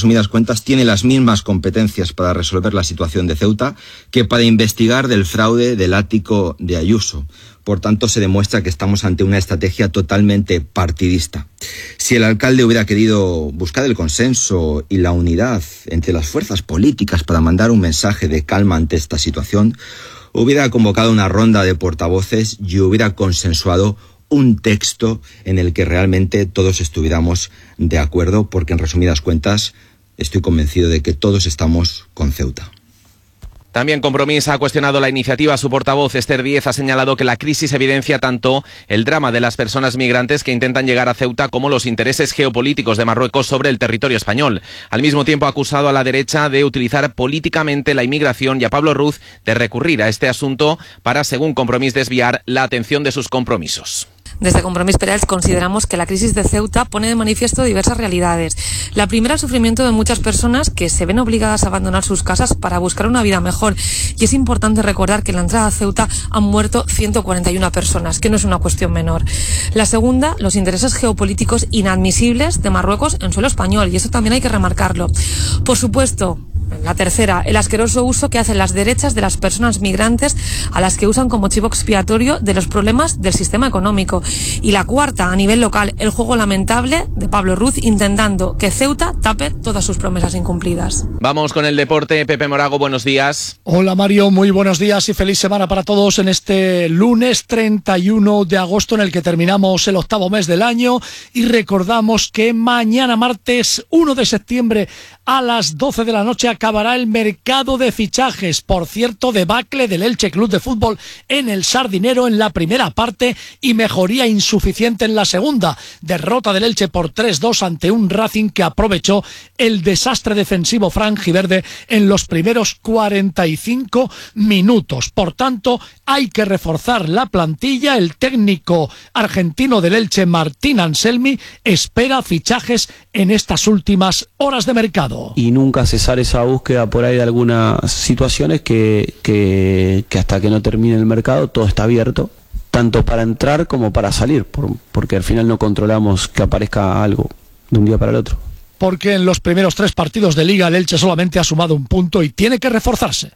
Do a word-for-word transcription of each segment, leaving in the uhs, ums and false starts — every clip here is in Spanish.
resumidas cuentas, tiene las mismas competencias para resolver la situación de Ceuta que para investigar del fraude del ático de Ayuso. Por tanto, se demuestra que estamos ante una estrategia totalmente partidista. Si el alcalde hubiera querido buscar el consenso y la unidad entre las fuerzas políticas para mandar un mensaje de calma ante esta situación, hubiera convocado una ronda de portavoces y hubiera consensuado un texto en el que realmente todos estuviéramos de acuerdo, porque en resumidas cuentas estoy convencido de que todos estamos con Ceuta. También Compromís ha cuestionado la iniciativa. Su portavoz, Esther Díez, ha señalado que la crisis evidencia tanto el drama de las personas migrantes que intentan llegar a Ceuta como los intereses geopolíticos de Marruecos sobre el territorio español. Al mismo tiempo ha acusado a la derecha de utilizar políticamente la inmigración y a Pablo Ruz de recurrir a este asunto para, según Compromís, desviar la atención de sus compromisos. Desde Compromís Perels consideramos que la crisis de Ceuta pone de manifiesto diversas realidades. La primera, el sufrimiento de muchas personas que se ven obligadas a abandonar sus casas para buscar una vida mejor. Y es importante recordar que en la entrada a Ceuta han muerto ciento cuarenta y una personas, que no es una cuestión menor. La segunda, los intereses geopolíticos inadmisibles de Marruecos en suelo español, y eso también hay que remarcarlo. Por supuesto, la tercera, el asqueroso uso que hacen las derechas de las personas migrantes a las que usan como chivo expiatorio de los problemas del sistema económico. Y la cuarta, a nivel local, el juego lamentable de Pablo Ruz intentando que Ceuta tape todas sus promesas incumplidas. Vamos con el deporte. Pepe Morago, buenos días. Hola Mario, muy buenos días y feliz semana para todos en este lunes treinta y uno de agosto en el que terminamos el octavo mes del año y recordamos que mañana martes uno de septiembre a las doce de la noche acabará el mercado de fichajes. Por cierto, debacle del Elche Club de Fútbol en el Sardinero en la primera parte y mejoría insuficiente en la segunda. Derrota del Elche por tres dos ante un Racing que aprovechó el desastre defensivo franjiverde en los primeros cuarenta y cinco minutos. Por tanto, hay que reforzar la plantilla. El técnico argentino del Elche, Martín Anselmi, espera fichajes en estas últimas horas de mercado. Y nunca cesar esa búsqueda por ahí de algunas situaciones que, que, que hasta que no termine el mercado todo está abierto, tanto para entrar como para salir, por, porque al final no controlamos que aparezca algo de un día para el otro. Porque en los primeros tres partidos de Liga el Elche solamente ha sumado un punto y tiene que reforzarse.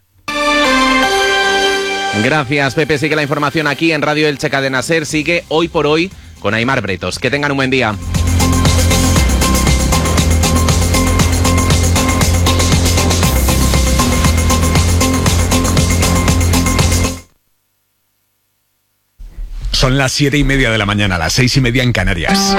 Gracias, Pepe. Sigue la información aquí en Radio Elche Cadena SER. Sigue Hoy por Hoy con Aimar Bretos. Que tengan un buen día. Son las siete y media de la mañana, las seis y media en Canarias.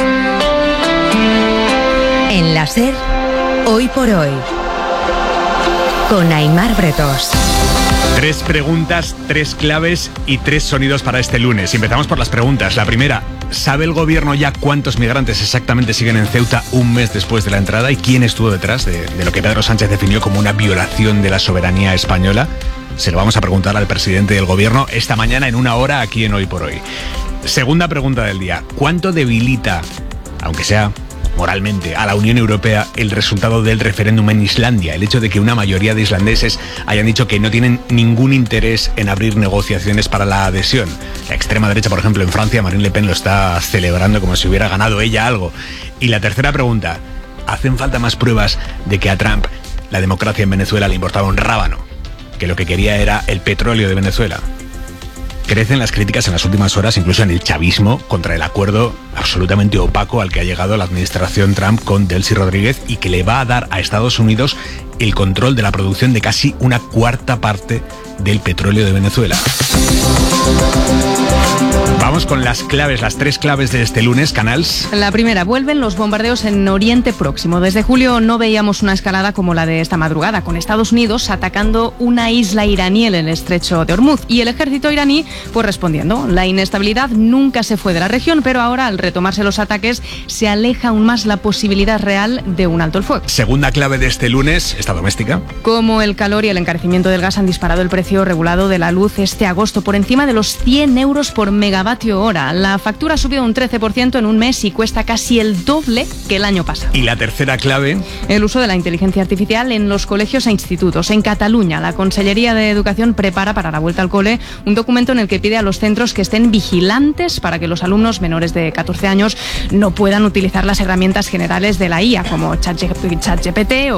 En la SER, Hoy por Hoy, con Aimar Bretos. Tres preguntas, tres claves y tres sonidos para este lunes. Y empezamos por las preguntas. La primera, ¿sabe el gobierno ya cuántos migrantes exactamente siguen en Ceuta un mes después de la entrada? ¿Y quién estuvo detrás de, de lo que Pedro Sánchez definió como una violación de la soberanía española? Se lo vamos a preguntar al presidente del gobierno esta mañana en una hora aquí en Hoy por Hoy. Segunda pregunta del día. ¿Cuánto debilita, aunque sea moralmente, a la Unión Europea el resultado del referéndum en Islandia? El hecho de que una mayoría de islandeses hayan dicho que no tienen ningún interés en abrir negociaciones para la adhesión. La extrema derecha, por ejemplo, en Francia, Marine Le Pen lo está celebrando como si hubiera ganado ella algo. Y la tercera pregunta. ¿Hacen falta más pruebas de que a Trump la democracia en Venezuela le importaba un rábano? Que lo que quería era el petróleo de Venezuela. Crecen las críticas en las últimas horas, incluso en el chavismo, contra el acuerdo absolutamente opaco al que ha llegado la administración Trump con Delcy Rodríguez y que le va a dar a Estados Unidos el control de la producción de casi una cuarta parte del petróleo de Venezuela. Vamos con las claves, las tres claves de este lunes, Canals. La primera, vuelven los bombardeos en Oriente Próximo. Desde julio no veíamos una escalada como la de esta madrugada, con Estados Unidos atacando una isla iraní en el estrecho de Hormuz y el ejército iraní pues respondiendo. La inestabilidad nunca se fue de la región, pero ahora al retomarse los ataques se aleja aún más la posibilidad real de un alto el fuego. Segunda clave de este lunes, esta doméstica. Como el calor y el encarecimiento del gas han disparado el precio regulado de la luz este agosto por encima de los cien euros por megavatio hora. La factura ha subido un trece por ciento en un mes y cuesta casi el doble que el año pasado. Y la tercera clave. El uso de la inteligencia artificial en los colegios e institutos. En Cataluña, la Consellería de Educación prepara para la vuelta al cole un documento en el que pide a los centros que estén vigilantes para que los alumnos menores de catorce años no puedan utilizar las herramientas generales de la I A como ChatGPT o